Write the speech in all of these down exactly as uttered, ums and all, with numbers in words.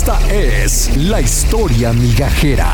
Esta es la historia migajera.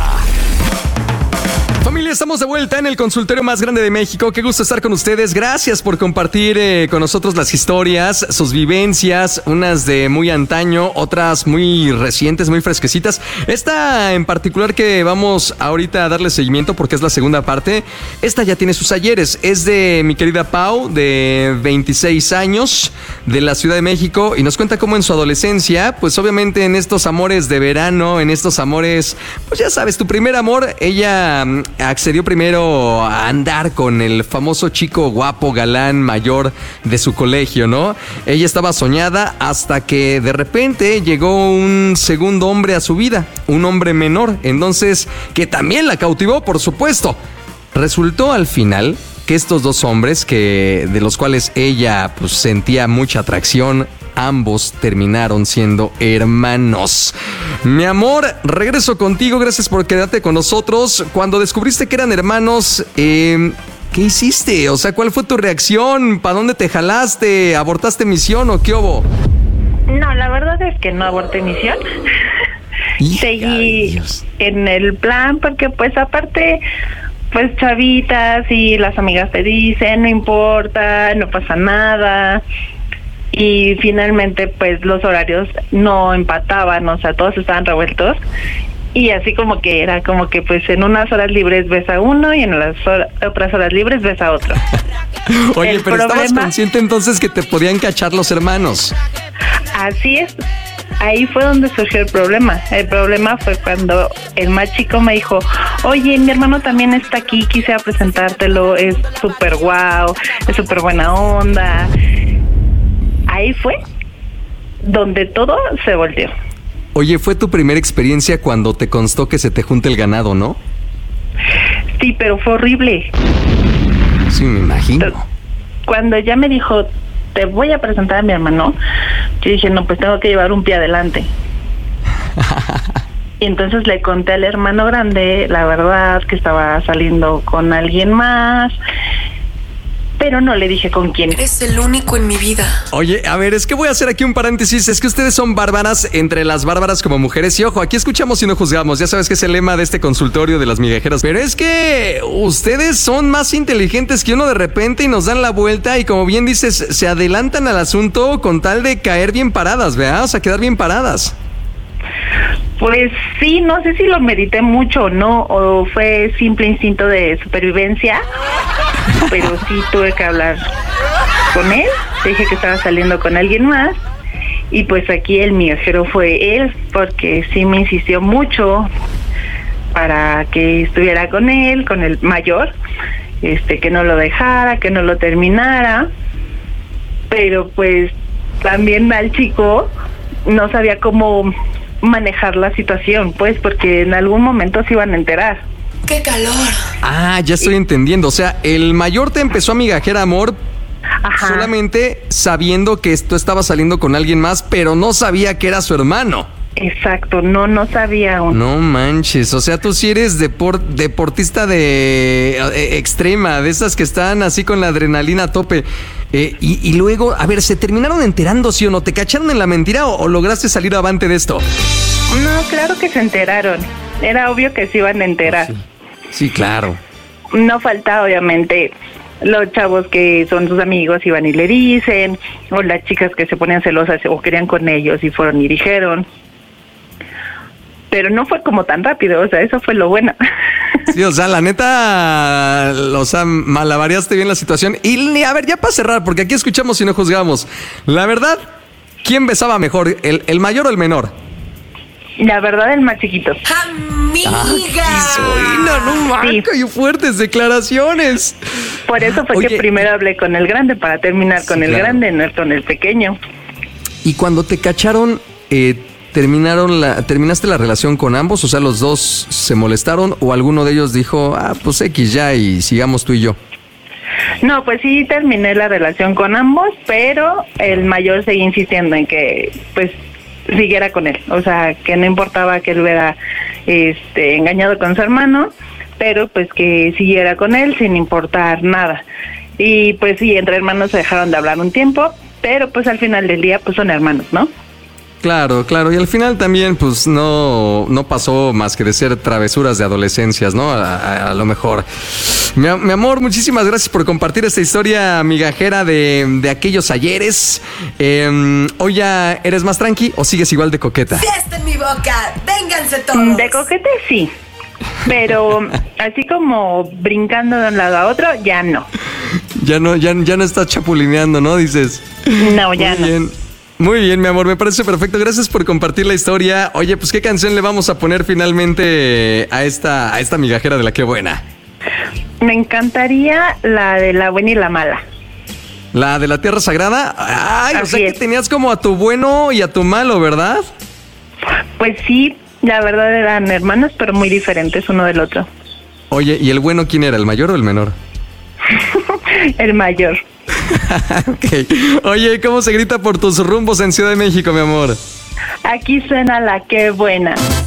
Familia, estamos de vuelta en el consultorio más grande de México. Qué gusto estar con ustedes. Gracias por compartir eh, con nosotros las historias, sus vivencias, unas de muy antaño, otras muy recientes, muy fresquecitas. Esta en particular que vamos ahorita a darle seguimiento porque es la segunda parte, esta ya tiene sus ayeres. Es de mi querida Pau, de veintiséis años, de la Ciudad de México, y nos cuenta cómo en su adolescencia, pues obviamente en estos amores de verano, en estos amores, pues ya sabes, tu primer amor, ella accedió primero a andar con el famoso chico guapo, galán, mayor de su colegio, ¿no? Ella estaba soñada hasta que de repente llegó un segundo hombre a su vida, un hombre menor, entonces, que también la cautivó, por supuesto. Resultó al final que estos dos hombres, que de los cuales ella pues sentía mucha atracción, ambos terminaron siendo hermanos. Mi amor, regreso contigo, gracias por quedarte con nosotros. Cuando descubriste que eran hermanos, eh, ¿qué hiciste? O sea, ¿cuál fue tu reacción? ¿Para dónde te jalaste? ¿Abortaste misión o qué hubo? No, la verdad es que no aborté misión. Hija, Seguí Dios. en el plan porque pues aparte, pues chavitas y las amigas te dicen, no importa, no pasa nada. Y finalmente pues los horarios no empataban, o sea, todos estaban revueltos. Y así como que era como que pues en unas horas libres ves a uno y en las hor- otras horas libres ves a otro. Oye, El pero problema- estabas consciente entonces que te podían cachar los hermanos. Así es. Ahí fue donde surgió el problema. El problema fue cuando el más chico me dijo, oye, mi hermano también está aquí, quisiera presentártelo, es súper guau, es súper buena onda. Ahí fue donde todo se volteó. Oye, fue tu primera experiencia cuando te constó que se te junta el ganado, ¿no? Sí, pero fue horrible. Sí, me imagino. Cuando ya me dijo, te voy a presentar a mi hermano, yo dije, no, pues tengo que llevar un pie adelante. Y entonces le conté al hermano grande, la verdad, que estaba saliendo con alguien más, pero no le dije con quién. Eres el único en mi vida. Oye, a ver, es que voy a hacer aquí un paréntesis. Es que ustedes son bárbaras entre las bárbaras como mujeres. Y ojo, aquí escuchamos y no juzgamos. Ya sabes que es el lema de este consultorio de las migajeras. Pero es que ustedes son más inteligentes que uno de repente y nos dan la vuelta. Y como bien dices, se adelantan al asunto con tal de caer bien paradas, ¿verdad? O sea, quedar bien paradas. Pues sí, no sé si lo medité mucho o no, o fue simple instinto de supervivencia, pero sí tuve que hablar con él, le dije que estaba saliendo con alguien más, y pues aquí el migajero fue él, porque sí me insistió mucho para que estuviera con él, con el mayor, este, que no lo dejara, que no lo terminara, pero pues también al chico no sabía cómo manejar la situación, pues, porque en algún momento se iban a enterar. ¡Qué calor! Ah, ya estoy entendiendo. O sea, el mayor te empezó a migajear amor. Ajá. Solamente sabiendo que tú estabas saliendo con alguien más, pero no sabía que era su hermano. Exacto, no, no sabía aún. No manches, o sea, tú sí eres depor- deportista de eh, extrema, de esas que están así con la adrenalina a tope. Eh, y, y luego, a ver, ¿se terminaron enterando, sí o no? ¿Te cacharon en la mentira o, o lograste salir avante de esto? No, claro que se enteraron. Era obvio que se iban a enterar. Sí, sí, claro. No falta, obviamente, los chavos que son sus amigos iban y le dicen, o las chicas que se ponían celosas o querían con ellos y fueron y dijeron. Pero no fue como tan rápido, o sea, eso fue lo bueno. Sí, o sea, la neta, o sea, malabareaste bien la situación. Y a ver, ya para cerrar, porque aquí escuchamos y no juzgamos. La verdad, ¿quién besaba mejor, el, el mayor o el menor? La verdad, el más chiquito. ¡Amiga! No, no, marca, Sí. y fuertes declaraciones. Por eso fue Oye, que primero hablé con el grande para terminar Sí, con el claro. grande, no con el pequeño. Y cuando te cacharon, eh, terminaron la, ¿terminaste la relación con ambos? O sea, ¿los dos se molestaron o alguno de ellos dijo, ah, pues X ya y sigamos tú y yo? No, pues sí terminé la relación con ambos, pero el mayor seguía insistiendo en que, pues, siguiera con él. O sea, que no importaba que él hubiera este, engañado con su hermano, pero pues que siguiera con él sin importar nada. Y pues sí, entre hermanos se dejaron de hablar un tiempo, pero pues al final del día pues son hermanos, ¿no? Claro, claro. Y al final también, pues, no, no pasó más que de ser travesuras de adolescencias, ¿no? A, a, a lo mejor. Mi, mi amor, muchísimas gracias por compartir esta historia migajera de, de aquellos ayeres. Eh, ¿Hoy ya eres más tranqui o sigues igual de coqueta? ¡Fiesta en mi boca! ¡Vénganse todos! De coquete sí, pero así como brincando de un lado a otro, ya no. Ya no, ya, ya no estás chapulineando, ¿no? Dices. No, ya Muy no. bien. Muy bien, mi amor, me parece perfecto. Gracias por compartir la historia. Oye, pues, ¿qué canción le vamos a poner finalmente a esta, a esta migajera de la Qué Buena? Me encantaría la de la buena y la mala. ¿La de la Tierra Sagrada? Ay, o Así sea que es. tenías como a tu bueno y a tu malo, ¿verdad? Pues sí, la verdad eran hermanos, pero muy diferentes uno del otro. Oye, ¿y el bueno quién era, el mayor o el menor? El mayor. Ok. Oye, ¿cómo se grita por tus rumbos en Ciudad de México, mi amor? Aquí suena la Qué Buena.